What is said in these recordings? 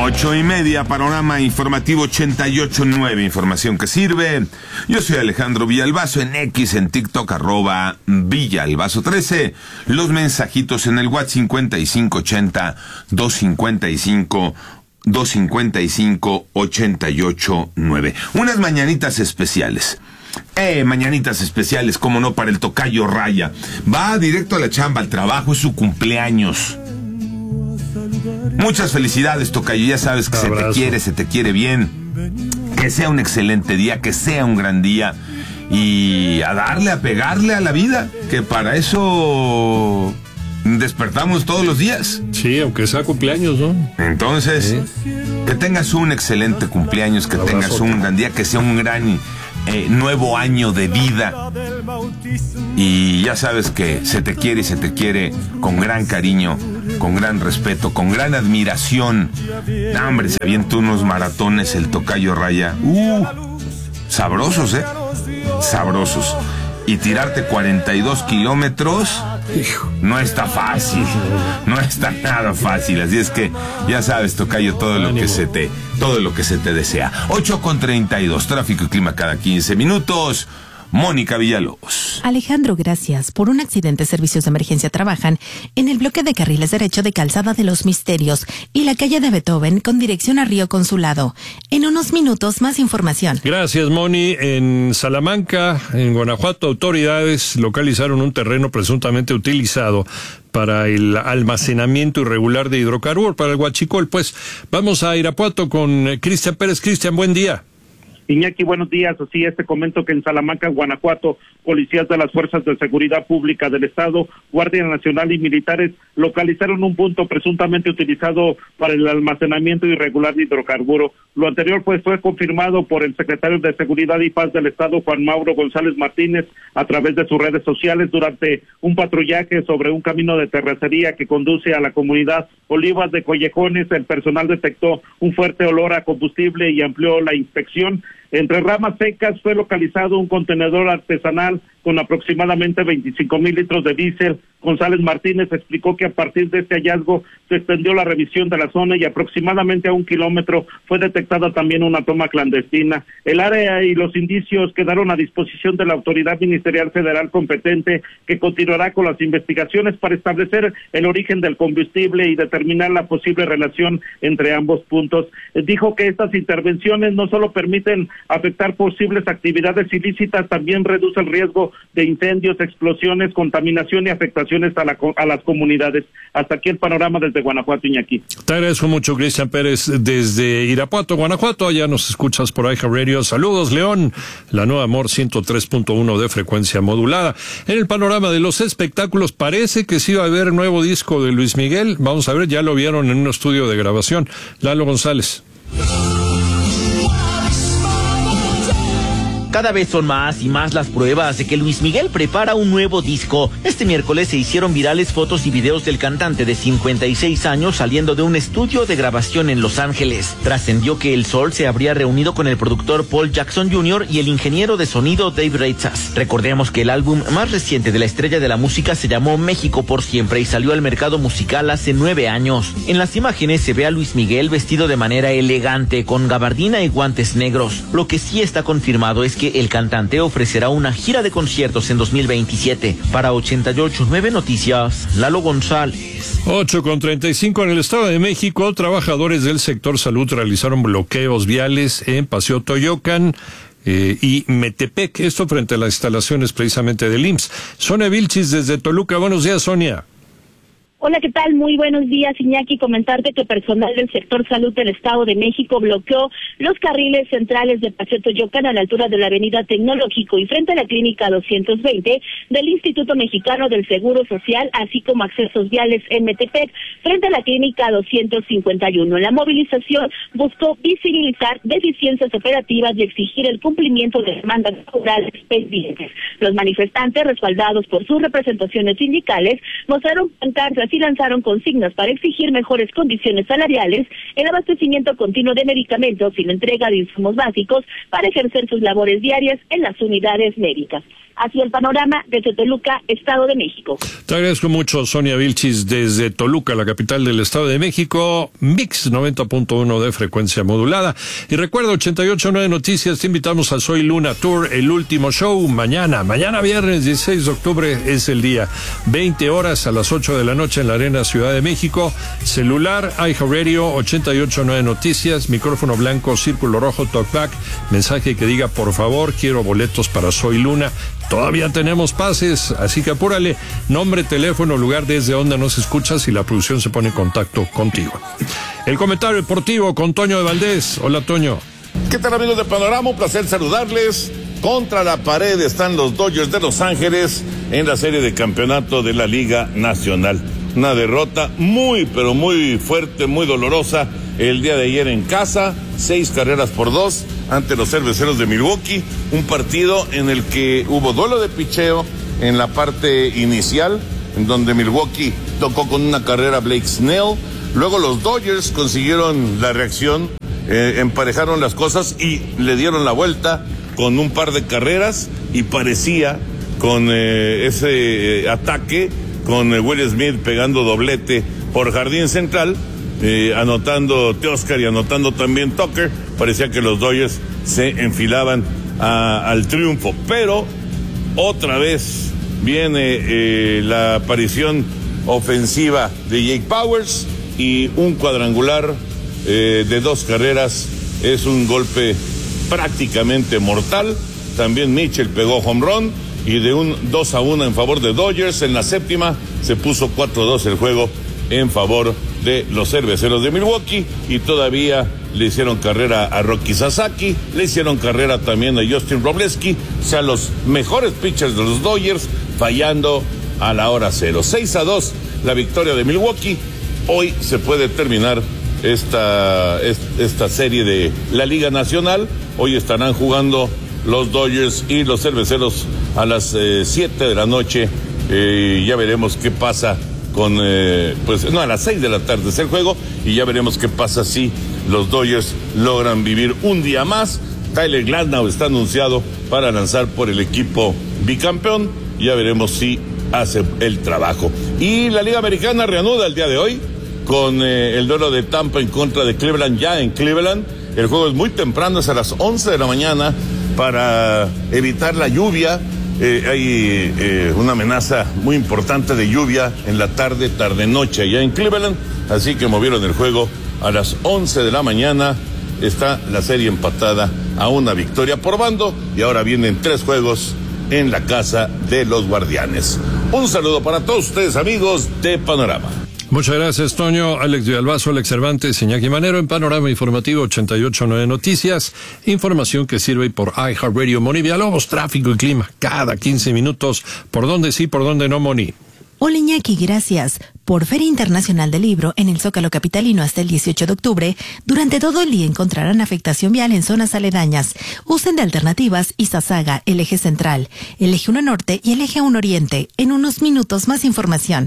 8:30, panorama informativo 88.9, información que sirve. Yo soy Alejandro Villalbazo, en X, en TikTok, @Villalbazo13. Los mensajitos en el WhatsApp 5580-255-255-88.9. Unas mañanitas especiales. Mañanitas especiales, como no, para el tocayo Raya. Va directo a la chamba, al trabajo, es su cumpleaños. Muchas felicidades, tocayo, ya sabes que abrazo. Se te quiere bien. Que sea un excelente día, que sea un gran día. Y a darle, a pegarle a la vida, que para eso despertamos todos los días. Sí, aunque sea cumpleaños, ¿no? Entonces, que tengas un excelente cumpleaños, que tengas un gran día, que sea un gran nuevo año de vida. Y ya sabes que se te quiere y se te quiere con gran cariño, con gran respeto, con gran admiración. No, hombre, se avienta unos maratones el tocayo Raya. Sabrosos, sabrosos. Y tirarte 42 kilómetros no está fácil, no está nada fácil. Así es que ya sabes, tocayo, todo lo que se te desea. 8:32, tráfico y clima cada 15 minutos. Mónica Villalobos. Alejandro, gracias. Por un accidente, servicios de emergencia trabajan en el bloque de carriles derecho de Calzada de los Misterios y la calle de Beethoven con dirección a Río Consulado. En unos minutos, más información. Gracias, Moni. En Salamanca, en Guanajuato, autoridades localizaron un terreno presuntamente utilizado para el almacenamiento irregular de hidrocarburos, para el huachicol. Pues vamos a Irapuato con Cristian Pérez. Cristian, buen día. Iñaki, buenos días. Así es, te comento que en Salamanca, Guanajuato, policías de las Fuerzas de Seguridad Pública del Estado, Guardia Nacional y militares localizaron un punto presuntamente utilizado para el almacenamiento irregular de hidrocarburo. Lo anterior fue confirmado por el secretario de Seguridad y Paz del Estado, Juan Mauro González Martínez, a través de sus redes sociales durante un patrullaje sobre un camino de terracería que conduce a la comunidad Olivas de Collejones. El personal detectó un fuerte olor a combustible y amplió la inspección. Entre ramas secas fue localizado un contenedor artesanal con aproximadamente 25,000 litros de diésel. González Martínez explicó que a partir de este hallazgo se extendió la revisión de la zona y aproximadamente a 1 kilómetro fue detectada también una toma clandestina. El área y los indicios quedaron a disposición de la autoridad ministerial federal competente, que continuará con las investigaciones para establecer el origen del combustible y determinar la posible relación entre ambos puntos. Dijo que estas intervenciones no solo permiten afectar posibles actividades ilícitas, también reduce el riesgo de incendios, explosiones, contaminación y afectaciones a las comunidades. Hasta aquí el panorama desde Guanajuato, Iñaki. Te agradezco mucho, Cristian Pérez, desde Irapuato, Guanajuato. Ya nos escuchas por iHeart Radio. Saludos, León, la nueva Amor 103.1 de frecuencia modulada. En el panorama de los espectáculos, parece que sí va a haber nuevo disco de Luis Miguel. Vamos a ver, ya lo vieron en un estudio de grabación. Lalo González. Cada vez son más y más las pruebas de que Luis Miguel prepara un nuevo disco. Este miércoles se hicieron virales fotos y videos del cantante de 56 años saliendo de un estudio de grabación en Los Ángeles. Trascendió que El Sol se habría reunido con el productor Paul Jackson Jr. y el ingeniero de sonido Dave Reitzas. Recordemos que el álbum más reciente de la estrella de la música se llamó México por Siempre y salió al mercado musical hace 9 años. En las imágenes se ve a Luis Miguel vestido de manera elegante, con gabardina y guantes negros. Lo que sí está confirmado es que el cantante ofrecerá una gira de conciertos en 2027. Para 88.9 Noticias, Lalo González. 8:35 en el Estado de México. Trabajadores del sector salud realizaron bloqueos viales en Paseo Toyocan y Metepec. Esto frente a las instalaciones precisamente del IMSS. Sonia Vilchis desde Toluca. Buenos días, Sonia. Hola, ¿qué tal? Muy buenos días, Iñaki. Comentarte que personal del sector salud del Estado de México bloqueó los carriles centrales de Paseo Toyocan a la altura de la Avenida Tecnológico y frente a la Clínica 220 del Instituto Mexicano del Seguro Social, así como accesos viales en Metepec frente a la Clínica 251. La movilización buscó visibilizar deficiencias operativas y exigir el cumplimiento de demandas laborales pendientes. Los manifestantes, respaldados por sus representaciones sindicales, mostraron pancartas y lanzaron consignas para exigir mejores condiciones salariales, el abastecimiento continuo de medicamentos y la entrega de insumos básicos para ejercer sus labores diarias en las unidades médicas. Así el panorama desde Toluca, Estado de México. Te agradezco mucho, Sonia Vilchis, desde Toluca, la capital del Estado de México, Mix 90.1 de frecuencia modulada. Y recuerda, 88.9 Noticias, te invitamos a Soy Luna Tour, el último show, mañana viernes 16 de octubre es el día, 20 horas a las 8 de la noche en la Arena Ciudad de México, celular, iHeartRadio, 88.9 Noticias, micrófono blanco, círculo rojo, talkback, mensaje que diga, por favor, quiero boletos para Soy Luna. Todavía tenemos pases, así que apúrale, nombre, teléfono, lugar desde donde nos escuchas y la producción se pone en contacto contigo. El comentario deportivo con Toño de Valdés. Hola, Toño. ¿Qué tal, amigos de Panorama? Un placer saludarles. Contra la pared están los Dodgers de Los Ángeles en la serie de campeonato de la Liga Nacional. Una derrota muy, pero muy fuerte, muy dolorosa el día de ayer en casa, 6-2 ante los Cerveceros de Milwaukee, un partido en el que hubo duelo de picheo en la parte inicial, en donde Milwaukee tocó con una carrera Blake Snell, luego los Dodgers consiguieron la reacción, emparejaron las cosas y le dieron la vuelta con un par de carreras y parecía con ese ataque, con Will Smith pegando doblete por jardín central, anotando Teoscar y anotando también Tucker, parecía que los Dodgers se enfilaban al triunfo, pero otra vez viene la aparición ofensiva de Jake Bauers y un cuadrangular de 2 carreras, es un golpe prácticamente mortal. También Mitchell pegó home run y de un 2-1 en favor de Dodgers. En la séptima se puso 4-2 el juego en favor de los Cerveceros de Milwaukee y todavía le hicieron carrera a Rocky Sasaki, le hicieron carrera también a Justin Robleski, o sea, los mejores pitchers de los Dodgers fallando a la hora 0. 6-2 la victoria de Milwaukee. Hoy se puede terminar esta serie de la Liga Nacional. Hoy estarán jugando los Dodgers y los Cerveceros a las 7 de la noche. Ya veremos qué pasa con, a las 6 de la tarde es el juego y ya veremos qué pasa si los Dodgers logran vivir un día más. Tyler Glasnow está anunciado para lanzar por el equipo bicampeón. Ya veremos si hace el trabajo. Y la Liga Americana reanuda el día de hoy con el duelo de Tampa en contra de Cleveland, ya en Cleveland. El juego es muy temprano, es a las 11 de la mañana para evitar la lluvia. Hay una amenaza muy importante de lluvia en la tarde-noche allá en Cleveland, así que movieron el juego a las 11 de la mañana. Está la serie empatada a una victoria por bando y ahora vienen 3 juegos en la casa de los Guardianes. Un saludo para todos ustedes, amigos de Panorama. Muchas gracias, Toño. Alex Villalbazo, Alex Cervantes, Iñaki Manero en Panorama Informativo 88.9 Noticias. Información que sirve por iHeartRadio. Moni Villalobos, tráfico y clima cada 15 minutos. ¿Por dónde sí, por dónde no, Moni? Hola, Iñaki, gracias. Por Feria Internacional del Libro en el Zócalo Capitalino hasta el 18 de octubre, durante todo el día encontrarán afectación vial en zonas aledañas. Usen de alternativas Izazaga, el eje central, el eje 1 norte y el eje 1 oriente. En unos minutos más información.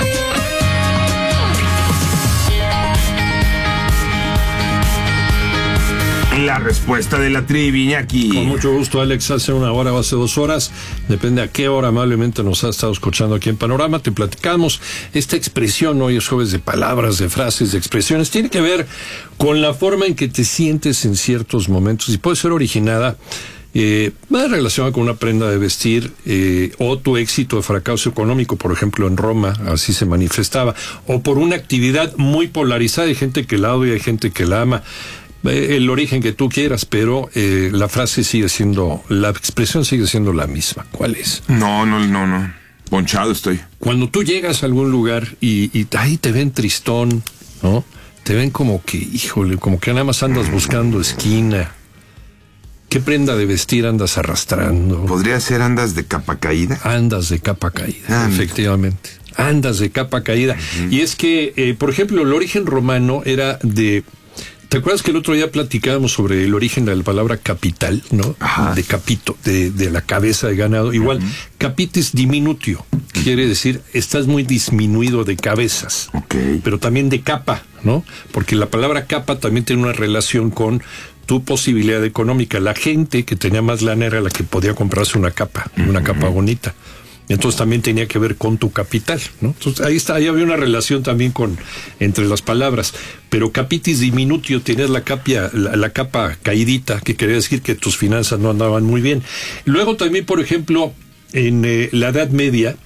La respuesta de la trivia, Iñaki. Con mucho gusto, Alex. Hace 1 hora o hace 2 horas, depende a qué hora amablemente nos ha estado escuchando aquí en Panorama, te platicamos esta expresión. Hoy es jueves de palabras, de frases, de expresiones. Tiene que ver con la forma en que te sientes en ciertos momentos y puede ser originada más relacionada con una prenda de vestir o tu éxito o fracaso económico, por ejemplo en Roma, así se manifestaba, o por una actividad muy polarizada. Hay gente que la odia, hay gente que la ama. El origen que tú quieras, pero la frase sigue siendo, la expresión sigue siendo la misma. ¿Cuál es? No. Ponchado estoy. Cuando tú llegas a algún lugar y ahí te ven tristón, ¿no? Te ven como que, híjole, como que nada más andas buscando esquina. ¿Qué prenda de vestir andas arrastrando? ¿Podría ser andas de capa caída? Andas de capa caída, efectivamente. Andas de capa caída. Y es que, por ejemplo, el origen romano era de... ¿Te acuerdas que el otro día platicábamos sobre el origen de la palabra capital, ¿no? Ajá. De capito, de la cabeza de ganado. Igual, capitis diminutio, quiere decir, estás muy disminuido de cabezas. Okay. Pero también de capa, ¿no? Porque la palabra capa también tiene una relación con tu posibilidad económica. La gente que tenía más lana era la que podía comprarse una capa bonita. Entonces también tenía que ver con tu capital, ¿no? Entonces ahí había una relación también entre las palabras. Pero capitis diminutio, tenías la capa caidita, que quería decir que tus finanzas no andaban muy bien. Luego también, por ejemplo, en la Edad Media,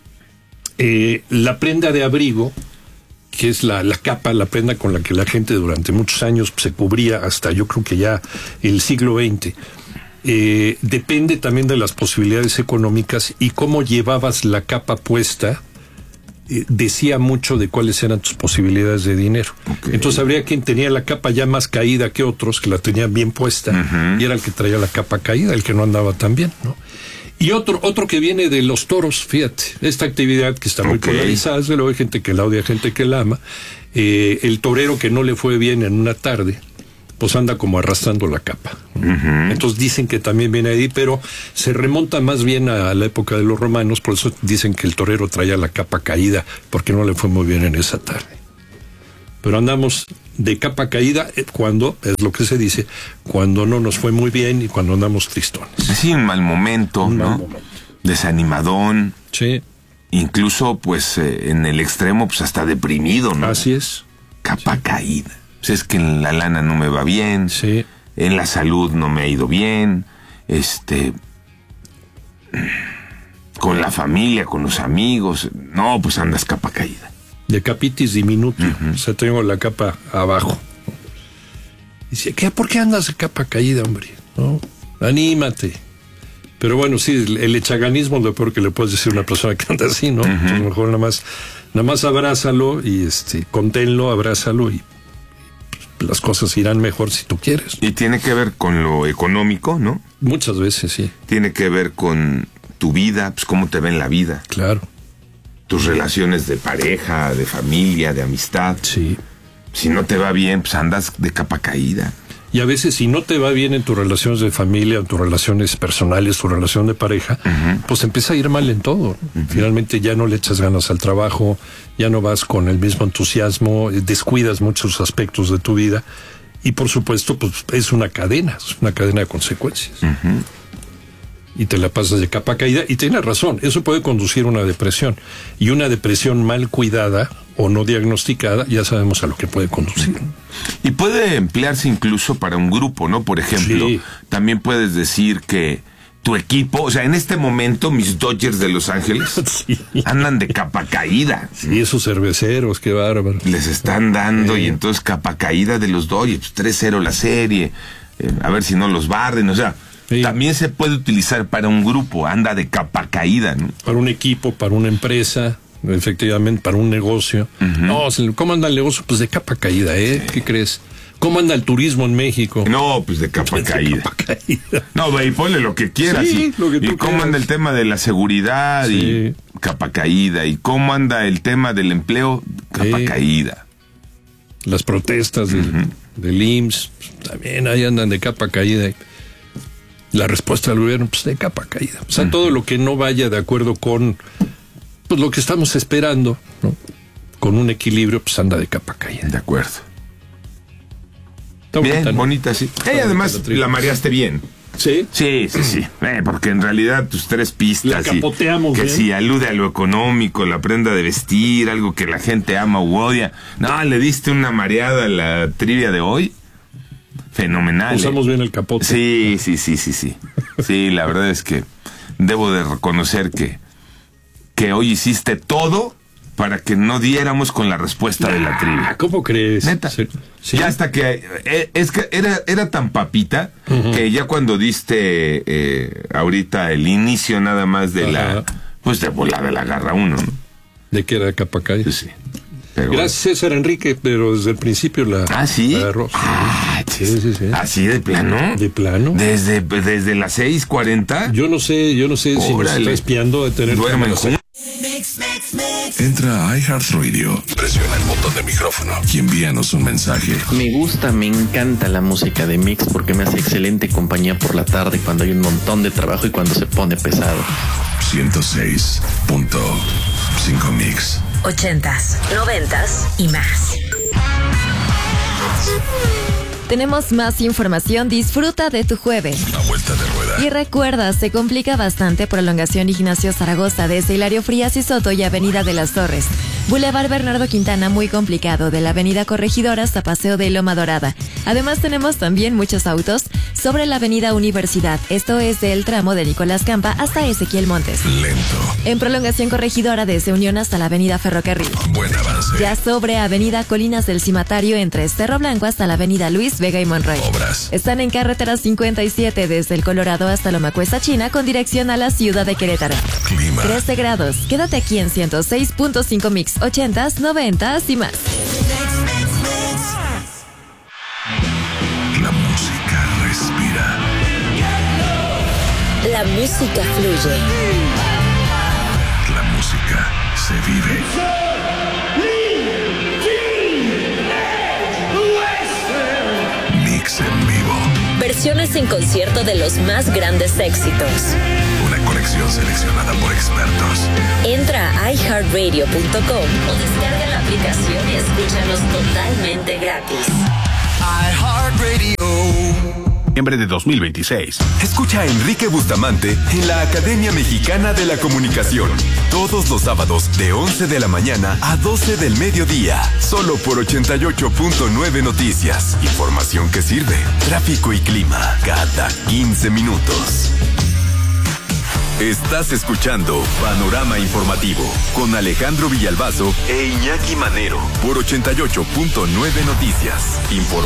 la prenda de abrigo, que es la capa, la prenda con la que la gente durante muchos años se cubría hasta yo creo que ya el siglo XX, depende también de las posibilidades económicas, y cómo llevabas la capa puesta decía mucho de cuáles eran tus posibilidades de dinero. Okay. Entonces habría quien tenía la capa ya más caída que otros, que la tenían bien puesta, y era el que traía la capa caída, el que no andaba tan bien, ¿no? Y otro que viene de los toros, fíjate, esta actividad que está muy polarizada, luego hay gente que la odia, gente que la ama. El torero que no le fue bien en una tarde, pues anda como arrastrando la capa. Entonces dicen que también viene ahí, pero se remonta más bien a la época de los romanos, por eso dicen que el torero traía la capa caída, porque no le fue muy bien en esa tarde. Pero andamos de capa caída cuando, es lo que se dice, cuando no nos fue muy bien y cuando andamos tristones. Sí, un mal momento, ¿no? Desanimadón. Sí. Incluso, pues, en el extremo, pues, hasta deprimido, ¿no? Así es. Capa caída. Pues es que en la lana no me va bien. Sí. En la salud no me ha ido bien. Con la familia, con los amigos. No, pues andas capa caída. De capitis diminutio. O sea, tengo la capa abajo. Dice, ¿por qué andas de capa caída, hombre? ¿No? Anímate. Pero bueno, sí, el echaganismo es lo peor que le puedes decir a una persona que anda así, ¿no? Entonces mejor nada más abrázalo y conténlo, abrázalo y las cosas irán mejor si tú quieres. Y tiene que ver con lo económico, ¿no? Muchas veces, sí. Tiene que ver con tu vida, pues cómo te ven la vida. Claro. Tus relaciones de pareja, de familia, de amistad. Sí. Si no te va bien, pues andas de capa caída. Y a veces, si no te va bien en tus relaciones de familia, en tus relaciones personales, tu relación de pareja, pues empieza a ir mal en todo. Finalmente ya no le echas ganas al trabajo, ya no vas con el mismo entusiasmo, descuidas muchos aspectos de tu vida. Y por supuesto, pues es una cadena de consecuencias. Y te la pasas de capa caída, y tienes razón, eso puede conducir a una depresión, y una depresión mal cuidada o no diagnosticada, ya sabemos a lo que puede conducir. Y puede emplearse incluso para un grupo, ¿no? Por ejemplo, también puedes decir que tu equipo, o sea, en este momento mis Dodgers de Los Ángeles andan de capa caída. Sí, esos cerveceros, qué bárbaro. Les están dando, y entonces capa caída de los Dodgers, 3-0 la serie, a ver si no los barren, o sea... Sí. También se puede utilizar para un grupo, anda de capa caída, ¿no? Para un equipo, para una empresa, efectivamente, para un negocio. No, ¿cómo anda el negocio? Pues de capa caída, ¿eh? Sí. ¿Qué crees? ¿Cómo anda el turismo en México? No, pues de capa caída. No, y ponle lo que quieras. Sí, lo que tú ¿Y cómo anda el tema de la seguridad? Y capa caída. ¿Y cómo anda el tema del empleo? Capa caída. Las protestas del IMSS, también ahí andan de capa caída. La respuesta del gobierno, pues de capa caída. O sea, todo lo que no vaya de acuerdo con pues lo que estamos esperando, ¿no? Con un equilibrio, pues anda de capa caída. De acuerdo. Está bien, bonita, sí. Y además la mareaste bien. ¿Sí? Sí. Porque en realidad tus tres pistas. La capoteamos, que si alude a lo económico, la prenda de vestir, algo que la gente ama u odia. No, le diste una mareada a la trivia de hoy. Fenomenal. Usamos bien el capote. Sí. Sí, la verdad es que debo de reconocer que hoy hiciste todo para que no diéramos con la respuesta de la trivia. ¿Cómo crees? Neta. Sí. Ya hasta que es que era tan papita que ya cuando diste ahorita el inicio nada más de de volada la agarra uno, ¿no? ¿De qué era capa caída? Sí. Pero gracias, César Enrique, pero desde el principio la agarró. Sí. ¿Así de plano? De plano. ¿Desde las 6:40? Yo no sé si nos está espiando de tener... Entra a iHeartRadio, presiona el botón de micrófono y envíanos un mensaje. Me encanta la música de Mix porque me hace excelente compañía por la tarde cuando hay un montón de trabajo y cuando se pone pesado. 106.5 Mix. 80s, 90s y más. Tenemos más información, disfruta de tu jueves. La vuelta de rueda. Y recuerda, se complica bastante prolongación Ignacio Zaragoza desde Hilario Frías y Soto y Avenida de las Torres. Boulevard Bernardo Quintana muy complicado de la Avenida Corregidora hasta Paseo de Loma Dorada. Además tenemos también muchos autos sobre la Avenida Universidad. Esto es del tramo de Nicolás Campa hasta Ezequiel Montes. Lento. En prolongación Corregidora desde Unión hasta la Avenida Ferrocarril. Buen avance. Ya sobre Avenida Colinas del Cimatario entre Cerro Blanco hasta la Avenida Luis Vega y Monroy. Obras. Están en carretera 57 desde el Colorado hasta Lomacuesta, China con dirección a la ciudad de Querétaro. Clima. 13 grados. Quédate aquí en 106.5 Mix 80s, 90s y más. La música respira. La música fluye. La música se vive. Mix en vivo. Versiones en concierto de los más grandes éxitos. Una colección seleccionada por expertos. Entra a iHeartRadio.com o descarga la aplicación y escúchanos totalmente gratis. iHeartRadio. Noviembre de 2026. Escucha a Enrique Bustamante en la Academia Mexicana de la Comunicación. Todos los sábados de 11 de la mañana a 12 del mediodía. Solo por 88.9 Noticias. Información que sirve. Tráfico y clima. Cada 15 minutos. Estás escuchando Panorama Informativo con Alejandro Villalbazo e Iñaki Manero por 88.9 Noticias.